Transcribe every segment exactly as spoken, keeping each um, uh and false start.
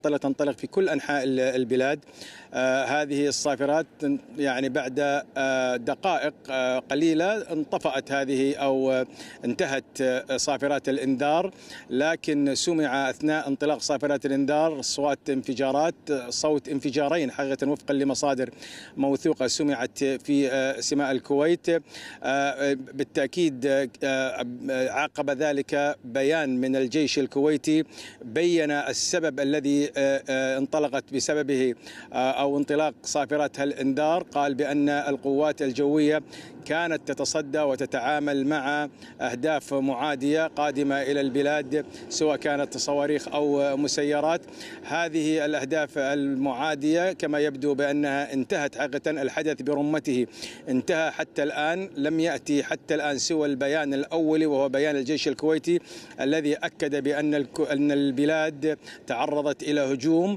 تنطلق في كل أنحاء البلاد. آه هذه الصافرات يعني بعد آه دقائق آه قليلة انطفأت هذه أو آه انتهت آه صافرات الإنذار، لكن سمع أثناء انطلاق صافرات الإنذار أصوات انفجارات، صوت انفجارين حقيقة وفقا لمصادر موثوقة سمعت في آه سماء الكويت. آه بالتأكيد آه عقب ذلك بيان من الجيش الكويتي بين السبب الذي انطلقت بسببه أو انطلاق صافرات الإنذار. قال بأن القوات الجوية كانت تتصدى وتتعامل مع أهداف معادية قادمة إلى البلاد، سواء كانت صواريخ أو مسيرات. هذه الأهداف المعادية كما يبدو بأنها انتهت حقيقة، الحدث برمته انتهى حتى الآن. لم يأتي حتى الآن سوى البيان الأولي وهو بيان الجيش الكويتي الذي أكد بأن أن البلاد تعرضت إلى هجوم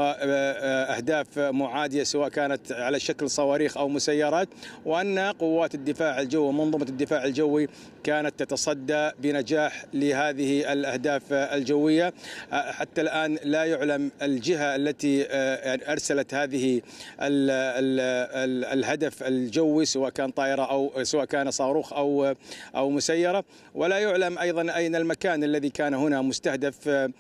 وأهداف معادية سواء كانت على شكل صواريخ أو مسيرات، وأن قوات الدفاع الجوي ومنظومة الدفاع الجوي كانت تتصدى بنجاح لهذه الأهداف الجوية. حتى الآن لا يعلم الجهة التي أرسلت هذه ال ال ال الهدف الجوي سواء كان طائرة أو سواء كان صاروخ أو أو مسيرة، ولا يعلم أيضا أين المكان الذي كان هنا مستهدف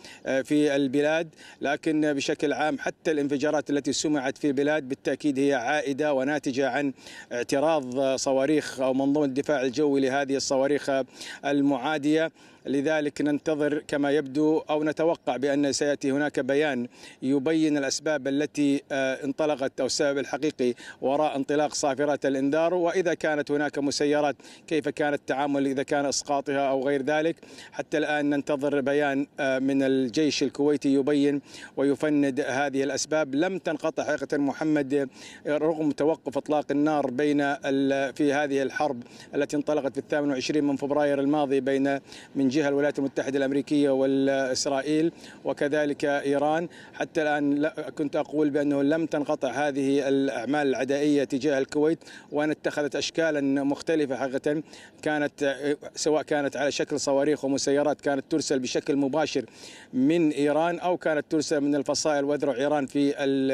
في البلاد. لكن بشكل عام حتى الانفجارات التي سمعت في البلاد بالتأكيد هي عائدة وناتجة عن اعتراض صواريخ أو منظومة الدفاع الجوي لهذه الصواريخ المعادية. لذلك ننتظر كما يبدو أو نتوقع بأن سيأتي هناك بيان يبين الأسباب التي انطلقت أو السبب الحقيقي وراء انطلاق صافرات الإنذار، وإذا كانت هناك مسيرات كيف كان التعامل إذا كان إسقاطها أو غير ذلك. حتى الآن ننتظر بيان من الجيش الكويتي يبين ويفند هذه الأسباب. لم تنقطع حقيقة محمد رغم توقف إطلاق النار بين في هذه الحرب التي انطلقت في الثامن والعشرين من فبراير الماضي بين من جهة الولايات المتحدة الأمريكية والإسرائيل وكذلك إيران. حتى الآن كنت أقول بأنه لم تنقطع هذه الأعمال العدائية تجاه الكويت، وأن اتخذت أشكالا مختلفة حقيقة، كانت سواء كانت على شكل صواريخ ومسيرات كانت ترسل بشكل مباشر من إيران أو كانت ترسل من الفصائل وذرع إيران في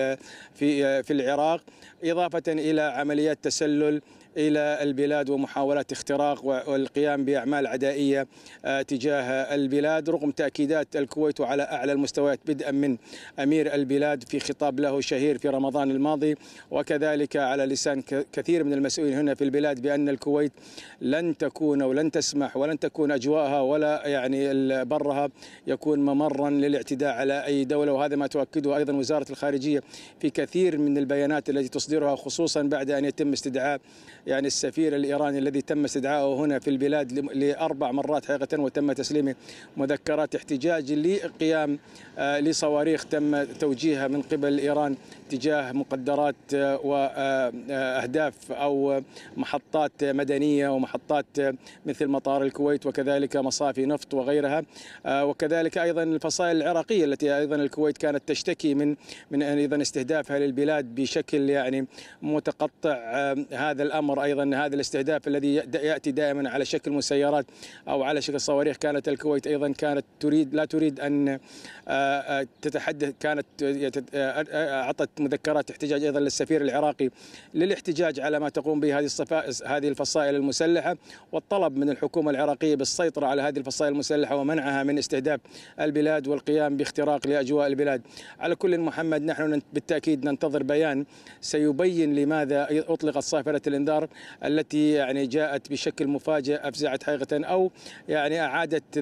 في في العراق، إضافة إلى عمليات تسلل إلى البلاد ومحاولات اختراق والقيام بأعمال عدائية تجاه البلاد، رغم تأكيدات الكويت على أعلى المستويات بدءا من أمير البلاد في خطاب له شهير في رمضان الماضي، وكذلك على لسان كثير من المسؤولين هنا في البلاد بأن الكويت لن تكون ولن تسمح ولن تكون أجواءها ولا يعني برها يكون ممرا للاعتداء على أي دولة. وهذا ما تؤكده أيضا وزارة الخارجية في كثير من البيانات التي تصدرها، خصوصا بعد أن يتم استدعاء يعني السفير الإيراني الذي تم استدعائه هنا في البلاد لأربع مرات حقيقة، وتم تسليمه مذكرات احتجاج لقيام لصواريخ تم توجيهها من قبل إيران تجاه مقدرات وأهداف أو محطات مدنية ومحطات مثل مطار الكويت وكذلك مصافي نفط وغيرها، وكذلك أيضا الفصائل العراقية التي أيضا الكويت كانت تشتكي من من أيضا استهدافها للبلاد بشكل يعني متقطع. هذا الأمر أيضا هذا الاستهداف الذي يأتي دائما على شكل مسيرات أو على شكل صواريخ، كانت الكويت أيضا كانت تريد لا تريد أن تتحدث، كانت أعطت مذكرات احتجاج أيضا للسفير العراقي للاحتجاج على ما تقوم به هذه هذه الفصائل المسلحة، والطلب من الحكومة العراقية بالسيطرة على هذه الفصائل المسلحة ومنعها من استهداف البلاد والقيام باختراق لأجواء البلاد. على كل محمد نحن بالتأكيد ننتظر بيان سيبين لماذا أطلقت صافرة الإنذار التي يعني جاءت بشكل مفاجئ أفزعت حقيقة، أو يعني أعادت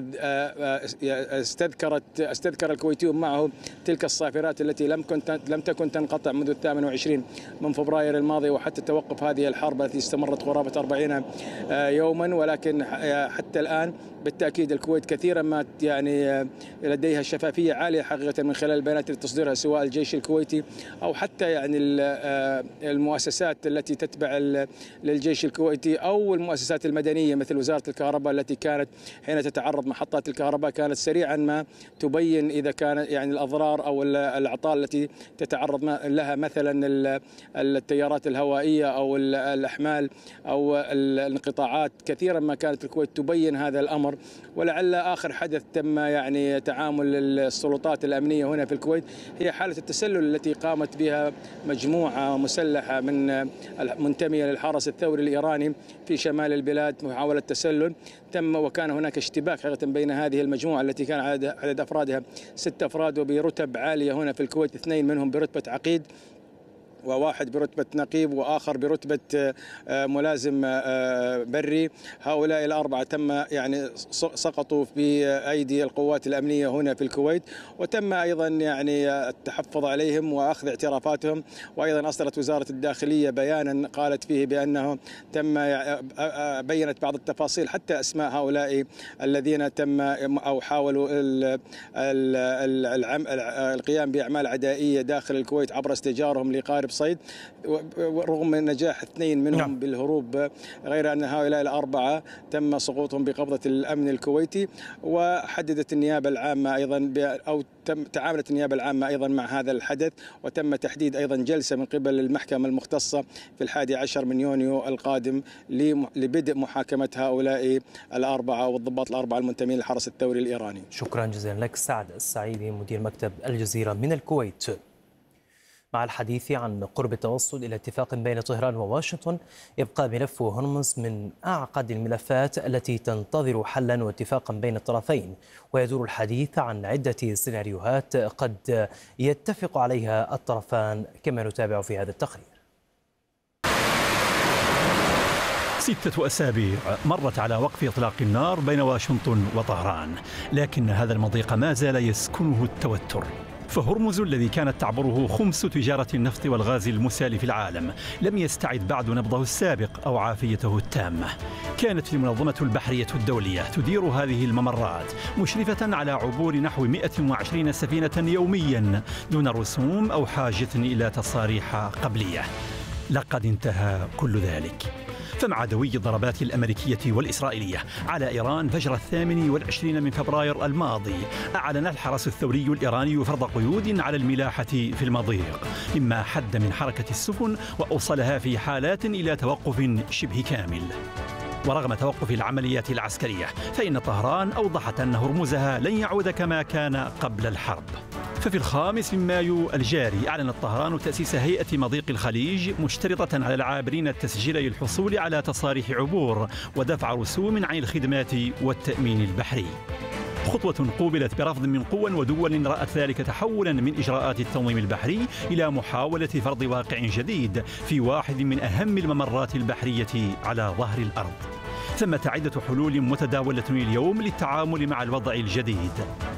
استذكرت استذكر الكويتيون معه تلك الصافرات التي لم كنت لم تكن تنقطع منذ الثامن والعشرين من فبراير الماضي وحتى توقف هذه الحرب التي استمرت قرابة أربعين يوما. ولكن حتى الآن بالتأكيد الكويت كثيرا ما يعني لديها شفافية عالية حقيقة من خلال البيانات التي تصدرها سواء الجيش الكويتي أو حتى يعني المؤسسات التي تتبع للجيش الكويتي أو المؤسسات المدنية مثل وزارة الكهرباء التي كانت حين تتعرض محطات الكهرباء كانت سريعا ما تبين إذا كان يعني الأضرار أو الأعطال التي تتعرض لها مثلا التيارات الهوائية أو الأحمال أو الانقطاعات. كثيرا ما كانت الكويت تبين هذا الأمر، ولعل آخر حدث تم يعني تعامل السلطات الأمنية هنا في الكويت هي حالة التسلل التي قامت بها مجموعة مسلحة من منتمية للحرس الثوري الإيراني في شمال البلاد، محاولة تسلل تم، وكان هناك اشتباك حقيقة بين هذه المجموعة التي كان عدد أفرادها ست أفراد وبرتب عالية هنا في الكويت، اثنين منهم برتبة عقيد وواحد برتبة نقيب وآخر برتبة ملازم بري. هؤلاء الأربعة تم يعني سقطوا في أيدي القوات الأمنية هنا في الكويت، وتم أيضا يعني التحفظ عليهم وأخذ اعترافاتهم. وأيضا أصدرت وزارة الداخلية بيانا قالت فيه بأنه تم بينت بعض التفاصيل حتى أسماء هؤلاء الذين تم أو حاولوا القيام بأعمال عدائية داخل الكويت عبر استئجارهم لقارب صيد، رغم نجاح اثنين منهم نعم. بالهروب، غير أن هؤلاء الأربعة تم سقوطهم بقبضة الأمن الكويتي. وحددت النيابة العامة أيضا أو تم تعاملت النيابة العامة أيضا مع هذا الحدث، وتم تحديد أيضا جلسة من قبل المحكمة المختصة في الحادي عشر من يونيو القادم لبدء محاكمة هؤلاء الأربعة والضباط الأربعة المنتمين للحرس الثوري الإيراني. شكرا جزيلا لك سعد السعيدي مدير مكتب الجزيرة من الكويت. مع الحديث عن قرب التوصل إلى اتفاق بين طهران وواشنطن، يبقى ملف هرمز من أعقد الملفات التي تنتظر حلا واتفاقا بين الطرفين، ويدور الحديث عن عدة سيناريوهات قد يتفق عليها الطرفان كما نتابع في هذا التقرير. ستة أسابيع مرت على وقف إطلاق النار بين واشنطن وطهران، لكن هذا المضيق ما زال يسكنه التوتر. فهرمز الذي كانت تعبره خمس تجارة النفط والغاز المسال في العالم لم يستعد بعد نبضه السابق أو عافيته التامة. كانت المنظمة البحرية الدولية تدير هذه الممرات مشرفة على عبور نحو مئة وعشرين سفينة يوميا دون رسوم أو حاجة إلى تصاريح قبلية. لقد انتهى كل ذلك، فمع دوي الضربات الأمريكية والإسرائيلية على إيران فجر الثامن والعشرين من فبراير الماضي، أعلن الحرس الثوري الإيراني فرض قيود على الملاحة في المضيق، مما حد من حركة السفن وأوصلها في حالات إلى توقف شبه كامل. ورغم توقف العمليات العسكرية فإن طهران أوضحت أن هرمزها لن يعود كما كان قبل الحرب. ففي الخامس من مايو الجاري أعلنت طهران تأسيس هيئة مضيق الخليج، مشترطة على العابرين التسجيل للحصول على تصاريح عبور ودفع رسوم عن الخدمات والتأمين البحري. خطوة قوبلت برفض من قوى ودول رأت ذلك تحولا من إجراءات التنظيم البحري إلى محاولة فرض واقع جديد في واحد من أهم الممرات البحرية على ظهر الأرض. ثمة عدة حلول متداولة اليوم للتعامل مع الوضع الجديد،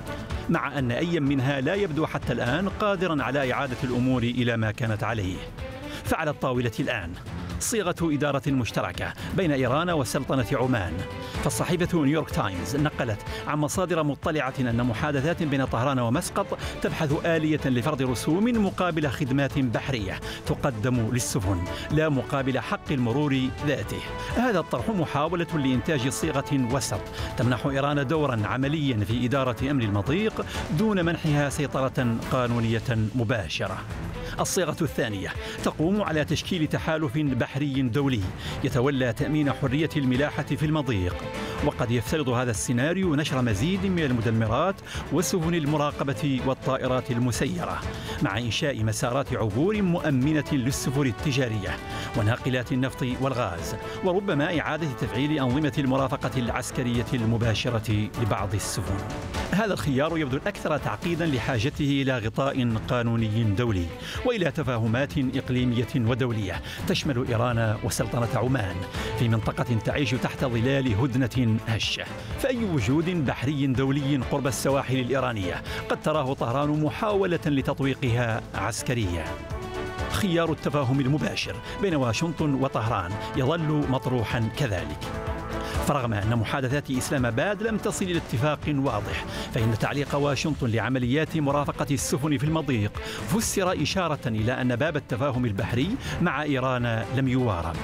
مع أن أي منها لا يبدو حتى الآن قادرا على إعادة الأمور إلى ما كانت عليه. فعلى الطاولة الآن صيغة إدارة مشتركة بين إيران وسلطنة عمان. فالصحيفة نيويورك تايمز نقلت عن مصادر مطلعة أن محادثات بين طهران ومسقط تبحث آلية لفرض رسوم مقابل خدمات بحرية تقدم للسفن لا مقابل حق المرور ذاته. هذا الطرح محاولة لإنتاج صيغة وسط تمنح إيران دورا عمليا في إدارة أمن المضيق دون منحها سيطرة قانونية مباشرة. الصيغة الثانية تقوم على تشكيل تحالف بحري دولي يتولى تأمين حرية الملاحة في المضيق، وقد يفترض هذا السيناريو نشر مزيد من المدمرات والسفن المراقبة والطائرات المسيرة، مع إنشاء مسارات عبور مؤمنة للسفن التجارية وناقلات النفط والغاز، وربما إعادة تفعيل أنظمة المرافقة العسكرية المباشرة لبعض السفن. هذا الخيار يبدو الأكثر تعقيدا لحاجته إلى غطاء قانوني دولي وإلى تفاهمات إقليمية ودولية تشمل إيران وسلطنة عمان في منطقة تعيش تحت ظلال هدنة هشة. فأي وجود بحري دولي قرب السواحل الإيرانية قد تراه طهران محاولة لتطويقها عسكريا. خيار التفاهم المباشر بين واشنطن وطهران يظل مطروحا كذلك، فرغم أن محادثات إسلام آباد لم تصل إلى اتفاق واضح، فإن تعليق واشنطن لعمليات مرافقة السفن في المضيق فسر إشارة إلى أن باب التفاهم البحري مع إيران لم يوارب.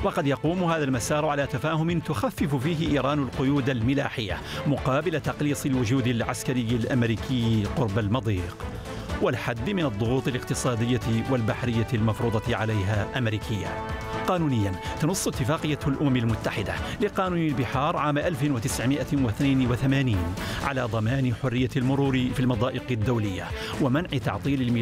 وقد يقوم هذا المسار على تفاهم تخفف فيه إيران القيود الملاحية مقابل تقليص الوجود العسكري الأمريكي قرب المضيق والحد من الضغوط الاقتصادية والبحرية المفروضة عليها أمريكيا. قانونيا تنص اتفاقية الأمم المتحدة لقانون البحار عام ألف وتسعمائة واثنين وثمانين على ضمان حرية المرور في المضائق الدولية ومنع تعطيل الملاحة